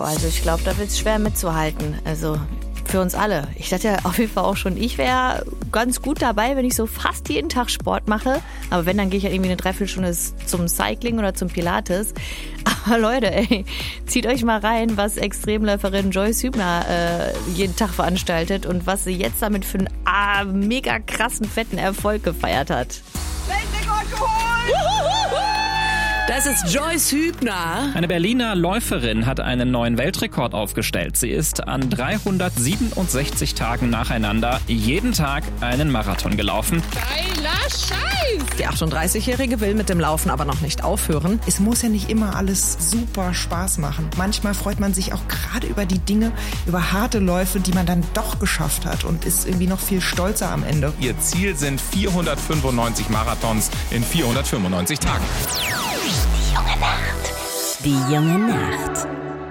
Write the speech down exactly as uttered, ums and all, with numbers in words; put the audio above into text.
also ich glaube, da wird es schwer mitzuhalten. Also für uns alle. Ich dachte ja auf jeden Fall auch schon, ich wäre ganz gut dabei, wenn ich so fast jeden Tag Sport mache. Aber wenn, dann gehe ich halt irgendwie eine Dreiviertelstunde zum Cycling oder zum Pilates. Aber Leute, ey, zieht euch mal rein, was Extremläuferin Joyce Hübner äh, jeden Tag veranstaltet und was sie jetzt damit für einen ah, mega krassen, fetten Erfolg gefeiert hat. Weltrekord geholt! Das ist Joyce Hübner. Eine Berliner Läuferin hat einen neuen Weltrekord aufgestellt. Sie ist an dreihundertsiebenundsechzig Tagen nacheinander jeden Tag einen Marathon gelaufen. Geiler Scheiß! Die achtunddreißigjährige will mit dem Laufen aber noch nicht aufhören. Es muss ja nicht immer alles super Spaß machen. Manchmal freut man sich auch gerade über die Dinge, über harte Läufe, die man dann doch geschafft hat und ist irgendwie noch viel stolzer am Ende. Ihr Ziel sind vierhundertfünfundneunzig Marathons in vierhundertfünfundneunzig Tagen. Die junge Nacht. Die junge Nacht.